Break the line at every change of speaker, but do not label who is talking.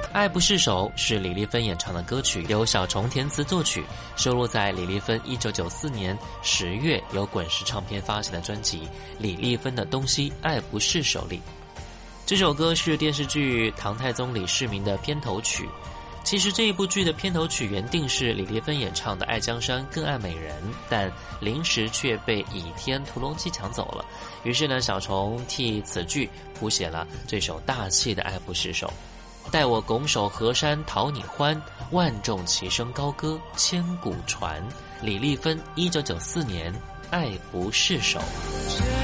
爱不释手是李丽芬演唱的歌曲，由小虫填词作曲，收录在李丽芬1994年10月由滚石唱片发行的专辑《李丽芬的东西爱不释手》里。这首歌是电视剧《唐太宗李世民》的片头曲。其实这一部剧的片头曲原定是李丽芬演唱的《爱江山更爱美人》，但临时却被倚天屠龙记抢走了。于是呢，小虫替此剧谱写了这首大气的《爱不释手》。待我拱手河山讨你欢，万众齐声高歌千古传。李丽芬1994年《爱不释手》。